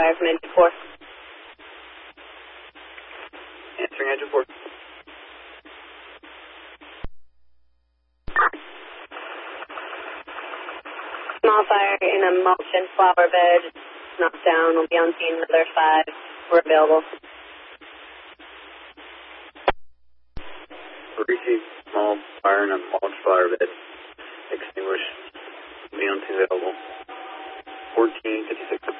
fire from engine 4. Answering engine 4. Small fire in a mulch and flower bed. Knocked down. We'll be on scene with our 5. We're available. Receive small fire in a mulch flower bed. Extinguish. Be on scene available. 1456.